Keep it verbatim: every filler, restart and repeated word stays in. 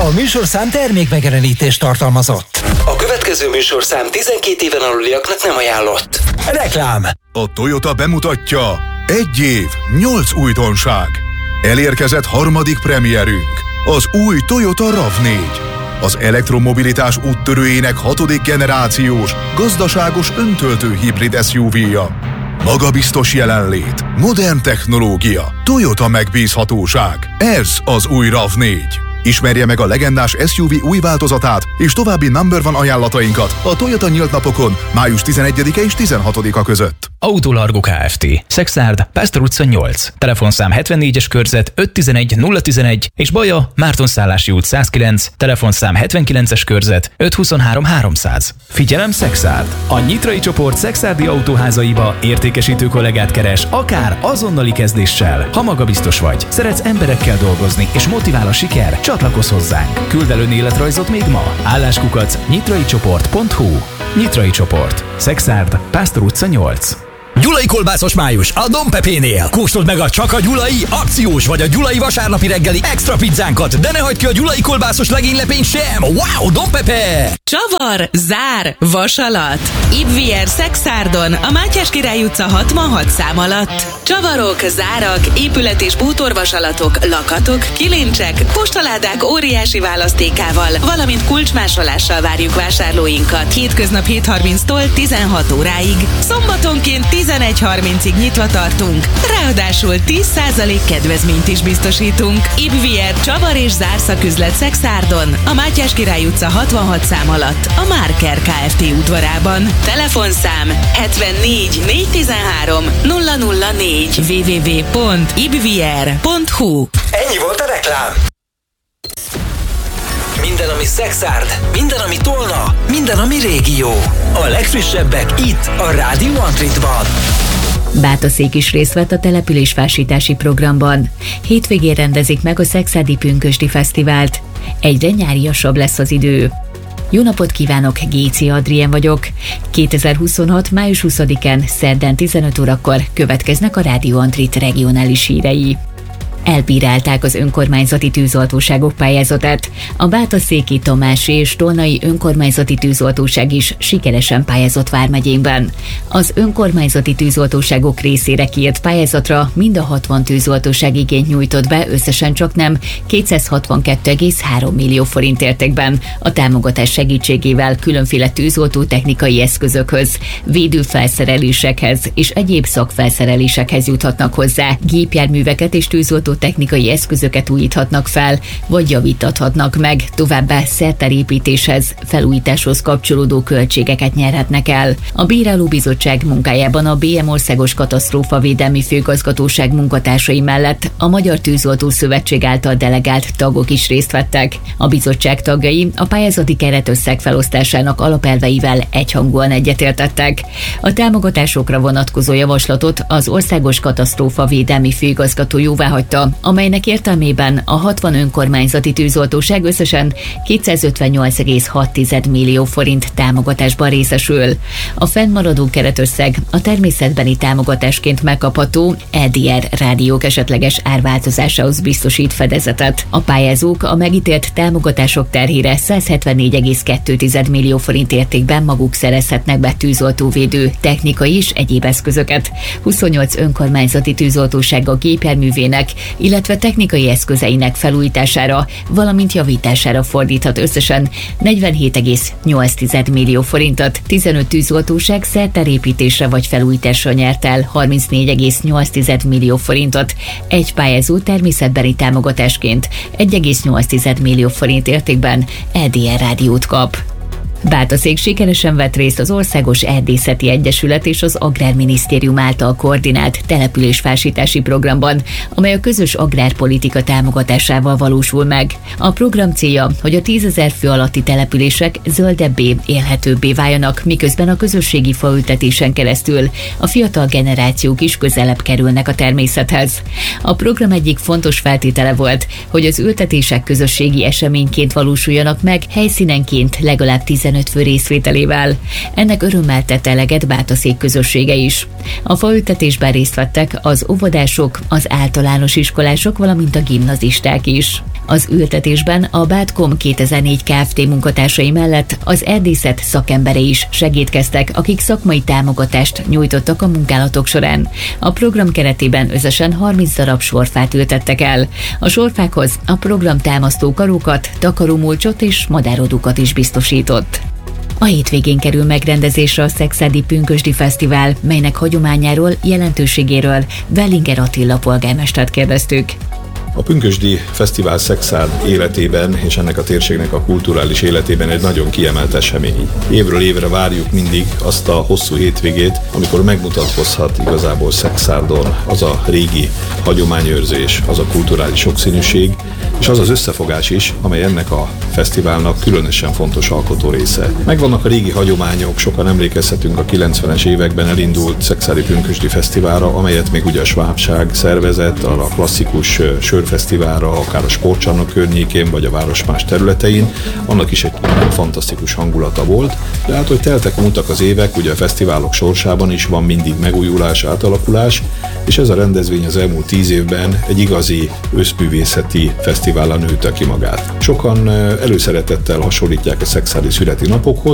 A műsorszám termékmegjelenítést tartalmazott. A következő műsorszám tizenkét éven aluliaknak nem ajánlott. Reklám. A Toyota bemutatja: egy év, nyolc újdonság. Elérkezett harmadik premierünk, az új Toyota ráv négy. Az elektromobilitás úttörőjének hatodik generációs, gazdaságos öntöltő hibrid es u vé-ja. Magabiztos jelenlét, modern technológia, Toyota megbízhatóság. Ez az új ráv négy. Ismerje meg a legendás es u vé új változatát és további number one ajánlatainkat a Toyota nyílt napokon május tizenegyedike és tizenhatodika között. Autolargo Kft. Szexárd, Pásztor utca nyolc. Telefonszám hetvennégyes körzet öt tizenegy nulla tizenegy és Baja, Mártonszállási út száz kilenc. Telefonszám hetvenkilences körzet öt huszonhárom háromszáz. Figyelem Szexárd! A Nyitrai csoport szexárdi autóházaiba értékesítő kollégát keres, akár azonnali kezdéssel. Ha magabiztos vagy, szeretsz emberekkel dolgozni és motivál a siker, csatlakozz hozzánk. Küld el önéletrajzot még ma. Álláskukac nyitraicsoport pont hu. Nyitrai csoport. Szexárd, Pásztor utca nyolc. Gyulai kolbászos május a Don Pepénél. Kóstold meg a csak a gyulai akciós vagy a gyulai vasárnapi reggeli extra pizzánkat, de ne hagyd ki a gyulai kolbászos legénylepényt sem. Wow, Don Pepe! Csavar, zár, vasalat. Ibvier Szexárdon, a Mátyás Király utca hatvanhat szám alatt. Csavarok, zárak, épület- és bútorvasalatok, lakatok, kilincsek, postaládák óriási választékával, valamint kulcsmásolással várjuk vásárlóinkat. Hétköznap hét harminctól tizenhat óráig. Szombatonként tizenegy harmincig nyitva tartunk, ráadásul tíz százalék kedvezményt is biztosítunk. Ibvier Csavar és zárszaküzlet Szexárdon, a Mátyás Király utca hatvanhat szám alatt, a Márker Kft. Udvarában. Telefonszám hetvennégy négyszáztizenhárom nulla nulla négy double-u double-u double-u pont ibvier pont hu. Ennyi volt a reklám. Minden, ami Szexárd, minden, ami Tolna, minden, ami régió. A legfrissebbek itt, a Rádió Antritban. Bátoszék is részt vett a településfásítási programban. Hétvégén rendezik meg a Szexárdi Pünkösdi Fesztivált. Egyre nyáriasabb lesz az idő. Jó napot kívánok, Géci Adrien vagyok. kétezer-huszonhat. május huszadikán, szerdán tizenöt órakor következnek a Rádió Antrit regionális hírei. Elbírálták az önkormányzati tűzoltóságok pályázatát. A bátoszéki, tamási és tolnai önkormányzati tűzoltóság is sikeresen pályázott vármegyénkben. Az önkormányzati tűzoltóságok részére kiírt pályázatra mind a hatvan tűzoltóság igényt nyújtott be, összesen csaknem kétszázhatvankettő egész három millió forint értékben. A támogatás segítségével különféle tűzoltó technikai eszközökhöz, védőfelszerelésekhez és egyéb szakfelszerelésekhez juthatnak hozzá, gépjárműveket és tűzoltó technikai eszközöket újíthatnak fel, vagy javítathatnak meg, továbbá szerterépítéshez, felújításhoz kapcsolódó költségeket nyerhetnek el. A bírálóbizottság munkájában a bé em Országos Katasztrófavédelmi Főigazgatóság munkatársai mellett a Magyar Tűzoltó Szövetség által delegált tagok is részt vettek. A bizottság tagjai a pályázati keretösszeg felosztásának alapelveivel egyhangúan egyetértettek. A támogatásokra vonatkozó javaslatot az Országos Katasztrófavédelmi Főigazgató jóváhagyta, amelynek értelmében a hatvan önkormányzati tűzoltóság összesen kétszázötvennyolc egész hat millió forint támogatásban részesül. A fennmaradó keretösszeg a természetbeni támogatásként megkapható é dé er rádiók esetleges árváltozásához biztosít fedezetet. A pályázók a megítélt támogatások terhére százhetvennégy egész kettő millió forint értékben maguk szerezhetnek be tűzoltóvédő, technikai és egyéb eszközöket. huszonnyolc önkormányzati tűzoltóság a gépjárművének, illetve technikai eszközeinek felújítására, valamint javítására fordíthat összesen negyvenhét egész nyolc millió forintot. tizenöt tűzoltóság szerterépítésre vagy felújításra nyert el harmincnégy egész nyolc millió forintot. Egy pályázó természetbeni támogatásként egy egész nyolc millió forint értékben é dé er rádiót kap. Bátoszék sikeresen vett részt az Országos Erdészeti Egyesület és az Agrárminisztérium által koordinált településfásítási programban, amely a közös agrárpolitika támogatásával valósul meg. A program célja, hogy a tízezer fő alatti települések zöldebbé, élhetőbbé váljanak, miközben a közösségi faültetésen keresztül a fiatal generációk is közelebb kerülnek a természethez. A program egyik fontos feltétele volt, hogy az ültetések közösségi eseményként valósuljanak meg, helyszínenként legalább tizenöt fő részvételével. Ennek örömmel tett eleget Bátoszék közössége is. A faültetésben részt vettek az óvodások, az általános iskolások, valamint a gimnazisták is. Az ültetésben a Bátkom kétezer-négy Kft. Munkatársai mellett az erdészet szakemberei is segítkeztek, akik szakmai támogatást nyújtottak a munkálatok során. A program keretében összesen harminc darab sorfát ültettek el. A sorfákhoz a program támasztó karókat, takarómulcsot és madárodókat is biztosított. A hétvégén kerül megrendezésre a Szekszárdi Pünkösdi Fesztivál, melynek hagyományáról, jelentőségéről Wellinger Attila polgármestert kérdeztük. A Pünkösdi Fesztivál Szekszárd életében és ennek a térségnek a kulturális életében egy nagyon kiemelt esemény. Évről évre várjuk mindig azt a hosszú hétvégét, amikor megmutatkozhat igazából Szekszárdon az a régi hagyományőrzés, az a kulturális sokszínűség, és az az összefogás is, amely ennek a fesztiválnak különösen fontos alkotó része. Megvannak a régi hagyományok, sokan emlékezhetünk a kilencvenes években elindult Szekszárdi Pünkösdi Fesztiválra, amelyet még ugye a Svábság szervezett, arra a klasszikus sörfesztiválra, akár a sportcsarnok környékén, vagy a város más területein. Annak is egy fantasztikus hangulata volt, de hát, hogy teltek múltak az évek, ugye a fesztiválok sorsában is van mindig megújulás, átalakulás, és ez a rendezvény az elmúlt tíz évben egy igazi összművészeti fesztivállal nőtte ki magát. Sokan előszeretettel hasonlítják a szekszárdi születi napokhoz,